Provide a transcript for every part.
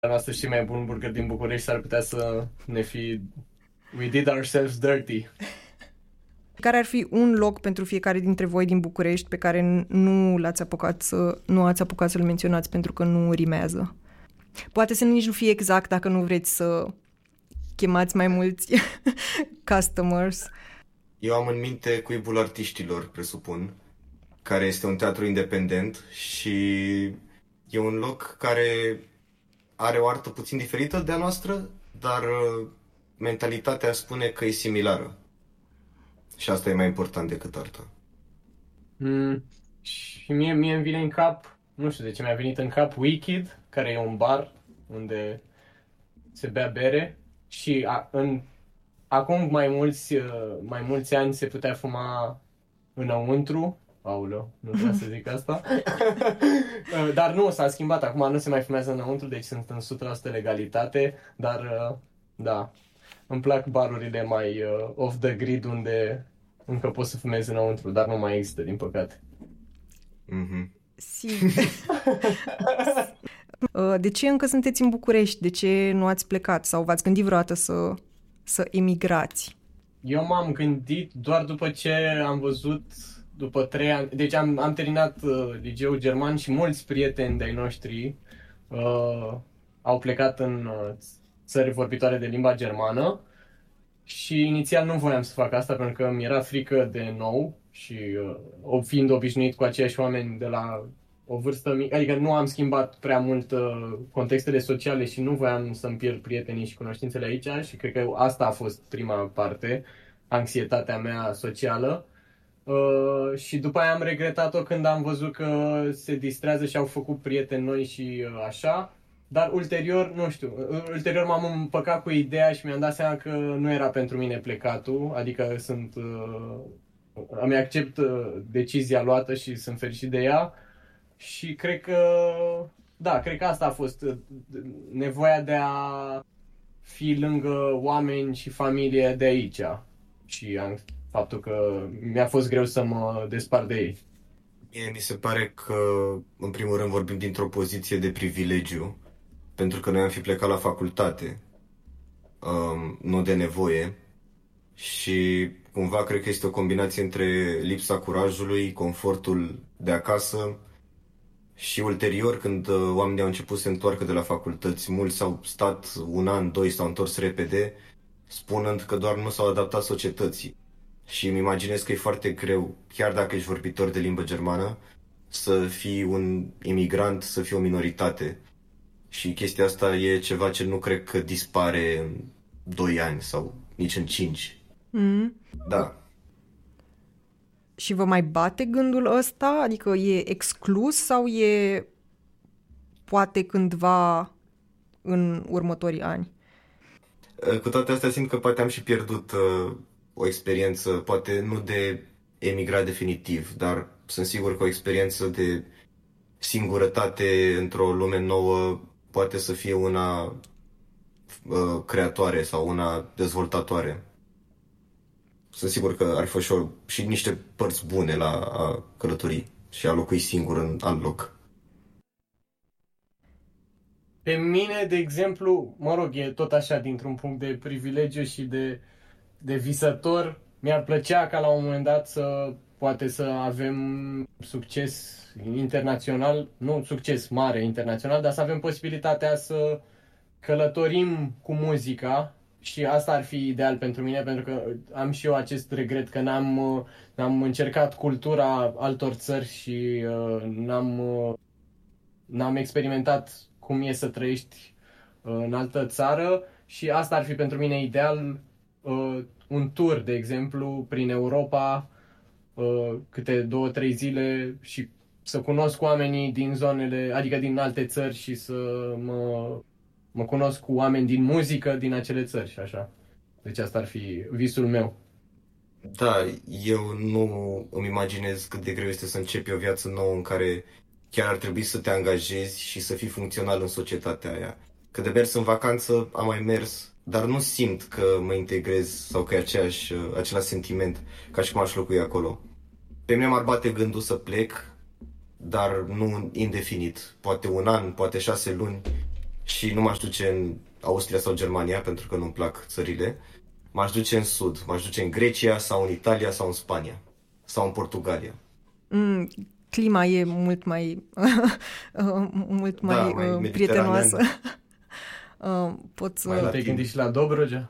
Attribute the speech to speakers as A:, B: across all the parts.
A: noastră și mai bun burger din București s-ar putea să ne fi... We did ourselves dirty.
B: Care ar fi un loc pentru fiecare dintre voi din București pe care nu ați apucat să-l menționați pentru că nu rimează? Poate să nici nu fie exact dacă nu vreți să chemați mai mulți customers.
C: Eu am în minte Cuibul Artiștilor, presupun, care este un teatru independent și e un loc care are o artă puțin diferită de a noastră, dar mentalitatea spune că e similară. Și asta e mai important decât arta.
A: Și mie îmi vine în cap, nu știu de ce mi-a venit în cap, Wicked, care e un bar unde se bea bere și acum mai mulți ani se putea fuma înăuntru. Aoleu, nu vreau să zic asta. Dar nu, s-a schimbat, acum nu se mai fumează înăuntru, deci sunt în 100% legalitate, dar da, îmi plac barurile mai off the grid unde încă poți să fumezi înăuntru, dar nu mai există, din păcate.
B: De ce încă sunteți în București? De ce nu ați plecat? Sau v-ați gândit vreodată să emigrați?
A: Eu m-am gândit doar după ce am văzut, după 3 ani, deci am terminat liceul german și mulți prieteni de-ai noștri au plecat în țări vorbitoare de limba germană și inițial nu voiam să fac asta pentru că mi-era frică de nou și fiind obișnuit cu aceiași oameni de la o vârstă mică, adică nu am schimbat prea mult contextele sociale și nu voiam să-mi pierd prietenii și cunoștințele aici și cred că asta a fost prima parte, anxietatea mea socială. Și după aia am regretat-o când am văzut că se distrează și au făcut prieteni noi și așa. Dar ulterior, nu știu, ulterior m-am împăcat cu ideea și mi-am dat seama că nu era pentru mine plecatul, adică îmi accept decizia luată și sunt fericit de ea și cred că asta a fost nevoia de a fi lângă oameni și familie de aici și faptul că mi-a fost greu să mă despart de ei.
C: Mie mi se pare că, în primul rând, vorbim dintr-o poziție de privilegiu, pentru că noi am fi plecat la facultate, nu de nevoie, și cumva cred că este o combinație între lipsa curajului, confortul de acasă și ulterior, când oamenii au început să se întoarcă de la facultăți, mulți au stat un an, doi, s-au întors repede, spunând că doar nu s-au adaptat societății. Și îmi imaginez că e foarte greu, chiar dacă ești vorbitor de limbă germană, să fii un imigrant, să fii o minoritate. Și chestia asta e ceva ce nu cred că dispare în 2 ani sau nici în 5. Da.
B: Și vă mai bate gândul ăsta? Adică e exclus sau e poate cândva în următorii ani?
C: Cu toate astea simt că poate am și pierdut o experiență, poate nu de emigrat definitiv, dar sunt sigur că o experiență de singurătate într-o lume nouă poate să fie una creatoare sau una dezvoltatoare. Sunt sigur că ar fi și niște părți bune la a călători și a locui singur în alt loc.
A: Pe mine, de exemplu, mă rog, e tot așa dintr-un punct de privilegiu și de visător. Mi-ar plăcea ca la un moment dat poate să avem succes internațional, nu succes mare internațional, dar să avem posibilitatea să călătorim cu muzica și asta ar fi ideal pentru mine, pentru că am și eu acest regret că n-am încercat cultura altor țări și n-am experimentat cum e să trăiești în altă țară și asta ar fi pentru mine ideal, un tur, de exemplu, prin Europa, câte 2-3 zile și să cunosc oamenii din zonele, adică din alte țări și să mă cunosc cu oameni din muzică din acele țări și așa. Deci asta ar fi visul meu.
C: Da, eu nu îmi imaginez cât de greu este să începi o viață nouă în care chiar ar trebui să te angajezi și să fii funcțional în societatea aia. Că de mers în vacanță am mai mers, dar nu simt că mă integrez sau că e același sentiment ca și cum aș locui acolo. Pe mine m-ar bate gândul să plec, dar nu indefinit. Poate un an, poate 6 luni și nu m-aș duce în Austria sau Germania, pentru că nu-mi plac țările, m-aș duce în sud, m-aș duce în Grecia sau în Italia sau în Spania sau în Portugalia.
B: Clima e mult mai, mult mai,
C: mai
B: prietenoasă. Poți
C: Mai
A: Te gândi și la Dobrogea?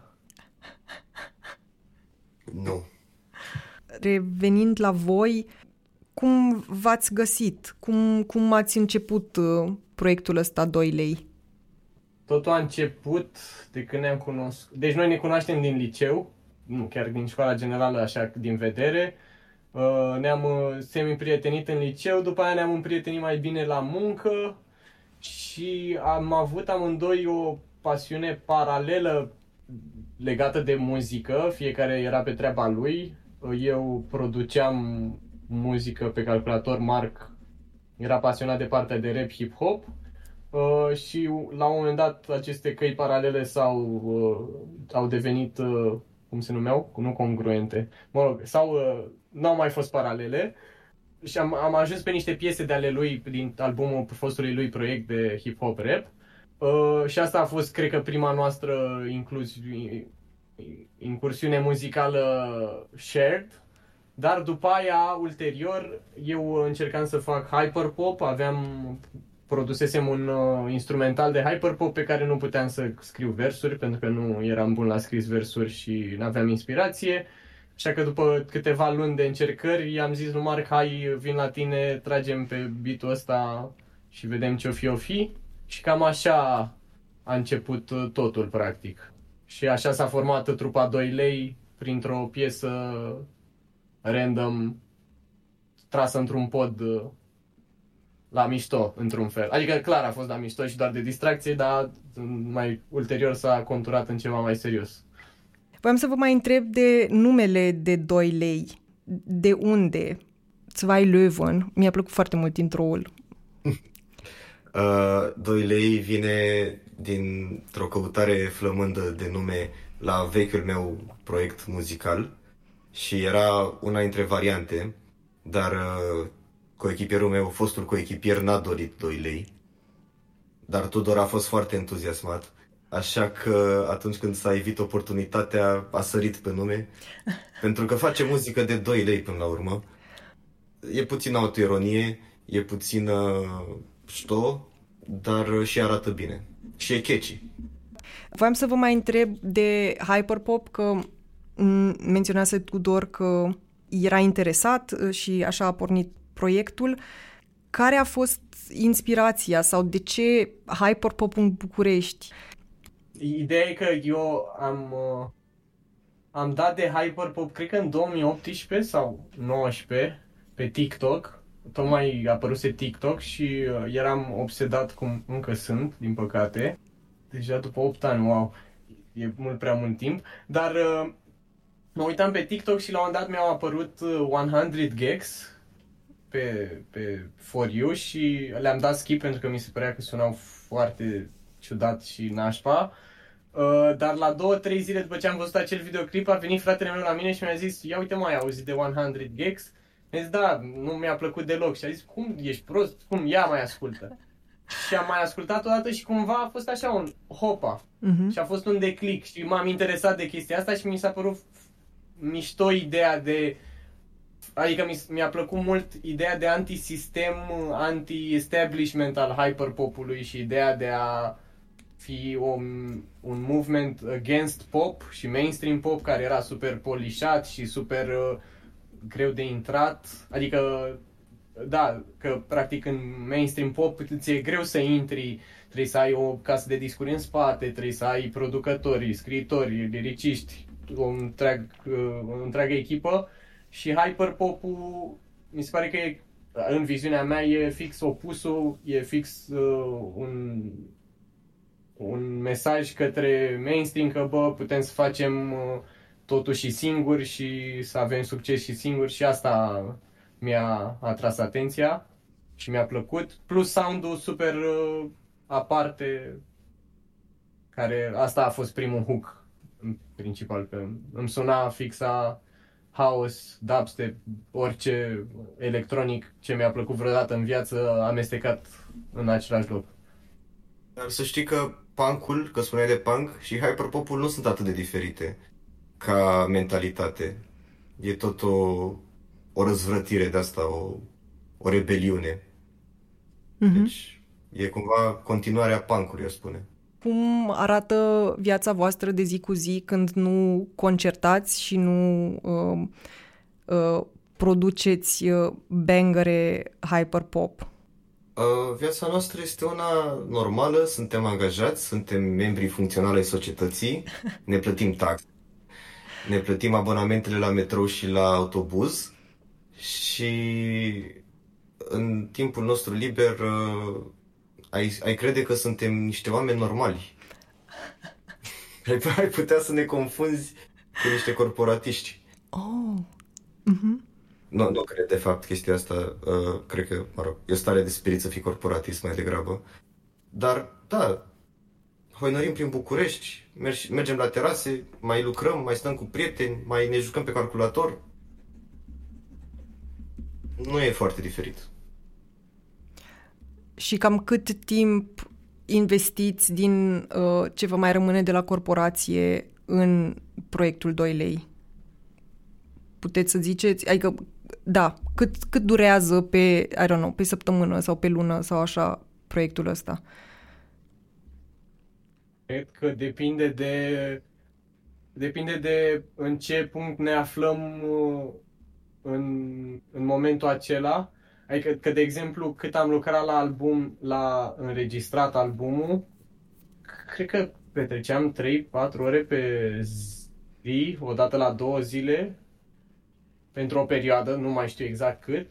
C: Nu.
B: Revenind la voi, cum v-ați găsit? Cum ați început proiectul ăsta 2 lei?
A: Totul a început de când ne-am cunoscut. Deci noi ne cunoaștem din liceu, nu chiar din școala generală, așa din vedere. Ne-am semi-prietenit în liceu, după aia ne-am împrietenit mai bine la muncă și am avut amândoi o pasiune paralelă legată de muzică, fiecare era pe treaba lui. Eu produceam muzică pe calculator, Marc era pasionat de partea de rap hip-hop și la un moment dat aceste căi paralele au devenit, cum se numeau? Nu congruente. Mă rog, n-au mai fost paralele și am ajuns pe niște piese de ale lui din albumul fostului lui proiect de hip-hop rap. Și asta a fost, cred că, prima noastră incursiune muzicală shared. Dar după aia, ulterior, eu încercam să fac hyperpop, produsesem un instrumental de hyperpop pe care nu puteam să scriu versuri, pentru că nu eram bun la scris versuri și nu aveam inspirație. Așa că după câteva luni de încercări, i-am zis lui Marc, hai, vin la tine, tragem pe beat-ul ăsta și vedem ce-o fi. Și cam așa a început totul, practic. Și așa s-a format trupa 2 lei printr-o piesă random trasă într-un pod la mișto, într-un fel. Adică clar a fost la mișto și doar de distracție, dar mai ulterior s-a conturat în ceva mai serios.
B: Voiam să vă mai întreb de numele de 2 lei. De unde? Zwei Löwen. Mi-a plăcut foarte mult intro-ul.
C: 2 lei vine dintr-o căutare flămândă de nume la vechiul meu proiect muzical și era una dintre variante, dar coechipierul meu, fostul coechipier, n-a dorit 2 lei, dar Tudor a fost foarte entuziasmat, așa că atunci când s-a evit oportunitatea a sărit pe nume, pentru că face muzică de 2 lei până la urmă. E puțin autoironie, e puțin șto, dar și arată bine. Și e catchy.
B: Voiam să vă mai întreb de hyperpop, că menționase Tudor că era interesat și așa a pornit proiectul. Care a fost inspirația sau de ce hyperpop în București?
A: Ideea e că eu am dat de hyperpop, cred că în 2018 sau 2019, pe TikTok. Tocmai apăruse TikTok și eram obsedat, cum încă sunt, din păcate. Deja după 8 ani, wow, e mult prea mult timp. Dar mă uitam pe TikTok și la un moment dat mi-au apărut 100 gags pe For You și le-am dat skip pentru că mi se părea că sunau foarte ciudat și nașpa. Dar la 2-3 zile după ce am văzut acel videoclip a venit fratele meu la mine și mi-a zis: ia uite, mai auzit de 100 gags? Mi-a zis, da, nu mi-a plăcut deloc. Și a zis, cum, ești prost? Cum? Ia mai ascultă. Și am mai ascultat o dată și cumva a fost așa un hopa. Și a fost un declic și m-am interesat de chestia asta și mi s-a părut mișto ideea de... Adică mi-a plăcut mult ideea de anti-sistem, anti-establishment al hyperpopului și ideea de a fi un movement against pop și mainstream pop care era super polișat și super greu de intrat. Adică, da, că practic în mainstream pop ți-e greu să intri, trebuie să ai o casă de discuri în spate, trebuie să ai producători, scriitori, liriciști, o întreagă echipă. Și hyperpop-ul mi se pare că e, în viziunea mea, e fix opusul, e fix un mesaj către mainstream că, bă, putem să facem totul și singuri și să avem succes și singuri și asta mi-a atras atenția și mi-a plăcut. Plus sound-ul super aparte, care asta a fost primul hook în principal, că îmi suna fixa house, dubstep, orice electronic ce mi-a plăcut vreodată în viață amestecat în același loc.
C: Dar să știi că punk-ul, că spuneai de punk, și hyperpop-ul nu sunt atât de diferite ca mentalitate. E tot o răzvrătire de asta, o rebeliune. Deci e cumva continuarea punk-ului, eu spune.
B: Cum arată viața voastră de zi cu zi când nu concertați și nu produceți bangere hyperpop?
C: Viața noastră este una normală, suntem angajați, suntem membri funcționali ai societății, ne plătim taxe, ne plătim abonamentele la metrou și la autobuz și în timpul nostru liber ai crede că suntem niște oameni normali. Ai putea să ne confunzi cu niște corporatiști.
B: Oh.
C: Nu cred de fapt chestia asta, cred că, mă rog, e o stare de spirit să fii corporatist mai degrabă. Dar, da, hoinărim prin București, mergem la terase, mai lucrăm, mai stăm cu prieteni, mai ne jucăm pe calculator. Nu e foarte diferit.
B: Și cam cât timp investiți din ce vă mai rămâne de la corporație în proiectul 2 lei? Puteți să ziceți, adică, da, cât durează pe, I don't know, pe săptămână sau pe lună sau așa proiectul ăsta?
A: Cred că depinde de în ce punct ne aflăm în momentul acela. Adică că, de exemplu, cât am lucrat la album, la înregistrat albumul, cred că petreceam 3-4 ore pe zi, odată la 2 zile, pentru o perioadă, nu mai știu exact cât.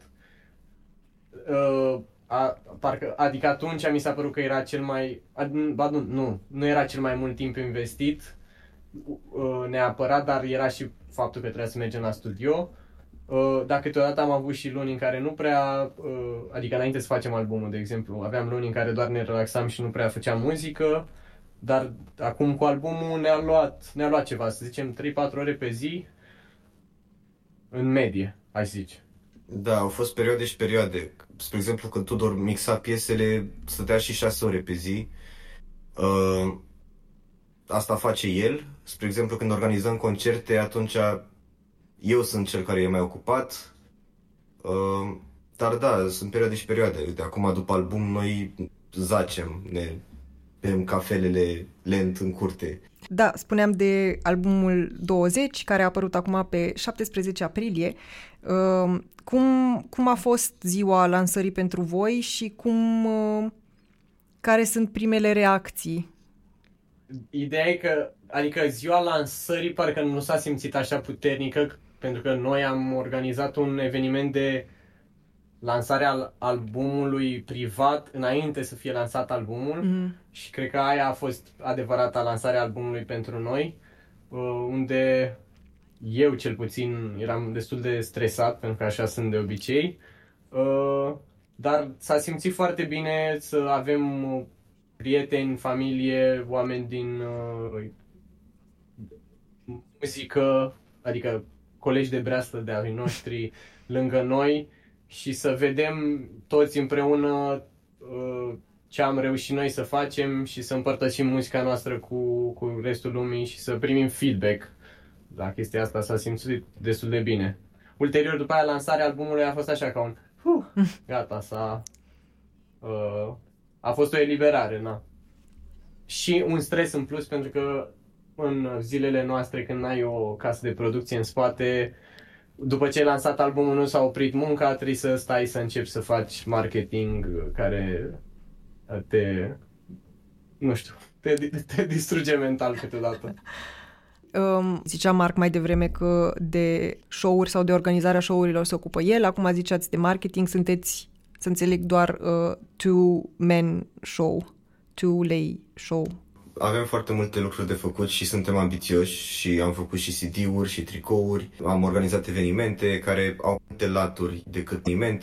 A: Adică atunci mi s-a părut că era cel mai... Nu era cel mai mult timp investit neapărat, dar era și faptul că trebuia să mergem la studio. Dar câteodată am avut și luni în care nu prea, adică înainte să facem albumul, de exemplu, aveam luni în care doar ne relaxam și nu prea făceam muzică, dar acum cu albumul ne-a luat ceva, să zicem 3-4 ore pe zi, în medie, aș zice.
C: Da, au fost perioade și perioade. Spre exemplu, când Tudor mixa piesele, stătea și 6 ore pe zi. Asta face el. Spre exemplu, când organizăm concerte, atunci eu sunt cel care e mai ocupat. Dar da, sunt perioade și perioade. Uite, acum, după album, noi zacem, ne bem cafelele lent în curte.
B: Da, spuneam de albumul 20, care a apărut acum pe 17 aprilie. Cum a fost ziua lansării pentru voi și care sunt primele reacții?
A: Ideea e că, adică ziua lansării parcă nu s-a simțit așa puternică, pentru că noi am organizat un eveniment de lansare al albumului privat înainte să fie lansat albumul și cred că aia a fost adevărata lansare a albumului pentru noi, unde eu cel puțin eram destul de stresat, pentru că așa sunt de obicei, dar s-a simțit foarte bine să avem prieteni, familie, oameni din muzică, adică colegi de breaslă de ai noștri lângă noi și să vedem toți împreună ce am reușit noi să facem și să împărtășim muzica noastră cu restul lumii și să primim feedback. La chestia asta s-a simțit destul de bine. Ulterior, după aia, lansarea albumului a fost așa ca un gata, a fost o eliberare, na. Și un stres în plus, pentru că în zilele noastre, când ai o casă de producție în spate, după ce ai lansat albumul, nu s-a oprit munca, trebuie să stai să începi să faci marketing care te distruge mental câteodată.
B: Zicea Marc mai devreme că de show-uri sau de organizarea show-urilor se ocupă el, acum ziceați de marketing, sunteți, să înțeleg, doar two-man show, two-lay show.
C: Avem foarte multe lucruri de făcut și suntem ambițioși și am făcut și CD-uri și tricouri, am organizat evenimente care au multe laturi decât evenimente.